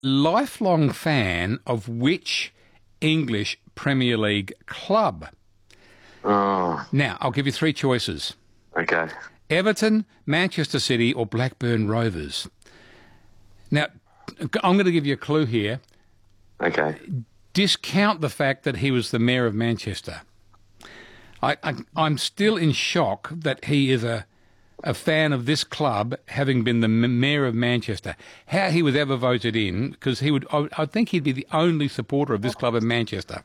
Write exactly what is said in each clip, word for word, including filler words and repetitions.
lifelong fan of which English Premier League club? Oh, Now, I'll give you three choices. okay. Everton, Manchester City or Blackburn Rovers. Now, I'm going to give you a clue here. Okay. Discount the fact that he was the mayor of Manchester. I, I, I'm still in shock that he is a, a fan of this club, having been the m- mayor of Manchester. How he was ever voted in, because he would, I, I think he'd be the only supporter of this club in Manchester.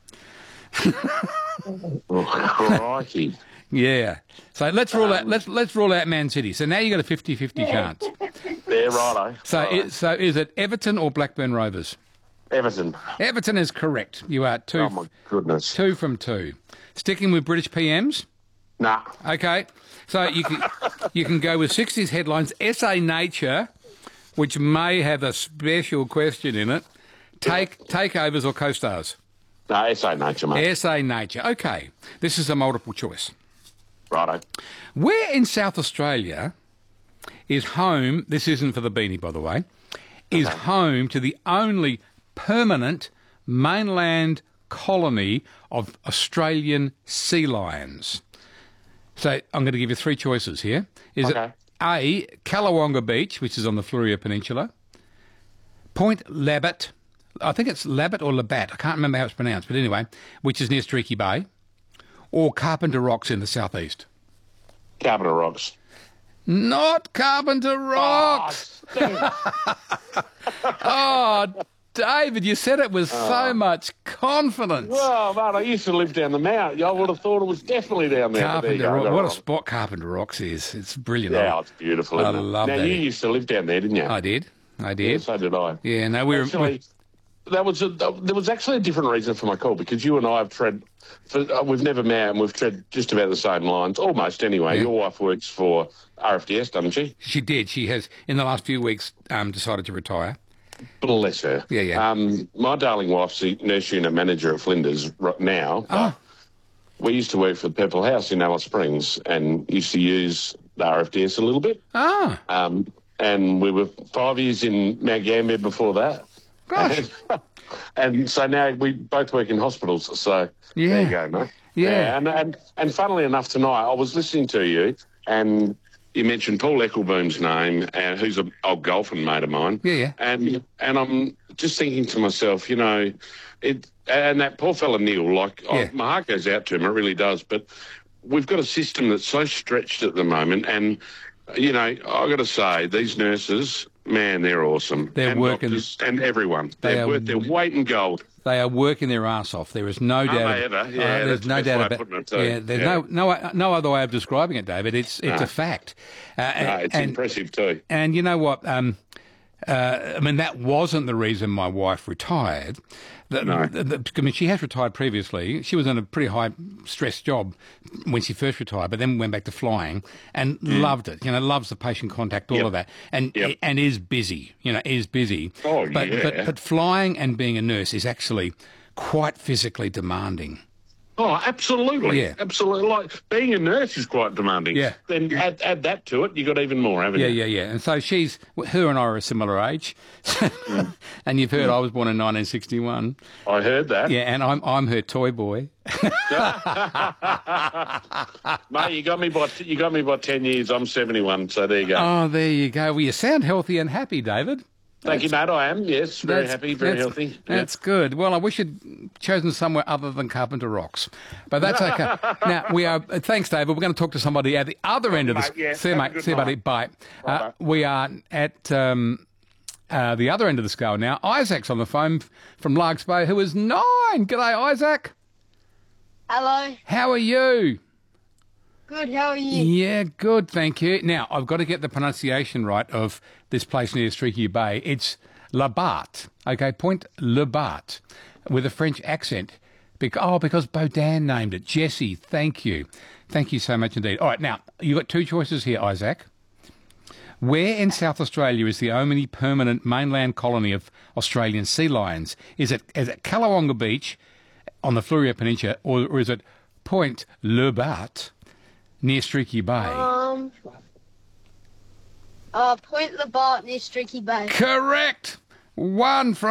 Oh, crikey. Yeah. So let's rule out let's let's rule out Man City. So now you got a fifty-fifty chance. Yeah, righto. So Righto. it, so is it Everton or Blackburn Rovers? Everton. Everton is correct. You are two Oh, my goodness. two from two. Sticking with British P Ms. Nah. Okay. So you can you can go with sixties headlines. S A Nature, which may have a special question in it. Take takeovers or co-stars? No, S A Nature, mate. S A Nature. Okay. This is a multiple choice. Righto. Where in South Australia is home, this isn't for the beanie, by the way, is home to the only permanent mainland colony of Australian sea lions? So I'm going to give you three choices here. Is Okay. it A, Callawonga Beach, which is on the Fleurieu Peninsula, Point Labatt, I think it's Labatt or Labatt, I can't remember how it's pronounced, but anyway, which is near Streaky Bay, or Carpenter Rocks in the southeast? Carpenter Rocks. Not Carpenter Rocks! Oh, David, you said it with so much confidence. Well, mate, I used to live down the mount. I would have thought it was definitely down there. but there you Carpenter go, Rocks. got it What a wrong. spot Carpenter Rocks is. It's brilliant. Yeah, it's beautiful. I Isn't it? love now, that. you used to live down there, didn't you? I did. I Yeah, did. so did I. Yeah, no, we were... Actually, that was a, there was actually a different reason for my call, because you and I have tread, for, uh, we've never met and we've tread just about the same lines, almost anyway. Yeah. Your wife works for R F D S, doesn't she? She did. She has, in the last few weeks, um, decided to retire. Bless her. Yeah, yeah. Um, my darling wife's the nurse unit manager at Flinders right now. But Oh. we used to work for the Purple House in Alice Springs and used to use the R F D S a little bit. Ah, Um, and we were five years in Mount Gambier before that. gosh. And so now we both work in hospitals. So Yeah. there you go, mate. Yeah. and, and and funnily enough, tonight I was listening to you, and you mentioned Paul Eccleboom's name, and who's an old golfing mate of mine. Yeah, yeah. And and I'm just thinking to myself, you know, it and that poor fella Neil, like Yeah. oh, my heart goes out to him, it really does. But we've got a system that's so stretched at the moment, and you know, I got to say, these nurses, man, they're awesome. They're and working- doctors and everyone. They They're are- worth their weight in gold. They are working their ass off. There is no doubt. they ab- ever? Yeah, uh, there's that's no the best way doubt of about. putting it too. Yeah, there's Yeah. no no no other way of describing it, David. It's it's No. a fact. Uh, No, it's and, impressive too. And you know what? Um, uh, I mean, that wasn't the reason my wife retired. The, No. the, the, I mean, she has retired previously. She was in a pretty high stress job when she first retired, but then went back to flying and loved it. You know, loves the patient contact, all Yep. of that, and Yep. and is busy. You know, is busy. Oh, but, yeah. But but flying and being a nurse is actually quite physically demanding. Oh, absolutely. Yeah. Absolutely. Like being a nurse is quite demanding. Yeah. Then add, add that to it, you got even more, haven't Yeah, you? yeah, yeah. And so she's, her and I are a similar age. And you've heard I was born in nineteen sixty-one. I heard that. Yeah, and I'm I'm her toy boy. Mate, you got me by you got me by ten years. I'm seventy-one, so there you go. Oh, there you go. Well, you sound healthy and happy, David. Thank you, mate. I am. Yes, very That's- happy, very that's- healthy. Yeah. That's good. Well, I wish you'd chosen somewhere other than Carpenter Rocks, but that's okay. Now we are. Uh, thanks, David. We're going to talk to somebody at the other end of mate, this. yeah. See you, Have a mate. good See you, buddy. night. Bye. Uh, Bye-bye. we are at um, uh, the other end of the scale now. Isaac's on the phone f- from Largs Bay, who is nine. G'day, Isaac. Hello. How are you? Good, how are you? Yeah, good, thank you. Now, I've got to get the pronunciation right of this place near Streaky Bay. It's Labatt, okay, Point Labatt, with a French accent. Bec- oh, because Baudin named it. Jesse, thank you. Thank you so much indeed. All right, now, you've got two choices here, Isaac. Where in South Australia is the only permanent mainland colony of Australian sea lions? Is it, is it Callawonga Beach on the Fleurieu Peninsula, or, or is it Point Labatt near Streaky Bay? Um, uh, Point Labatt near Streaky Bay. Correct. One from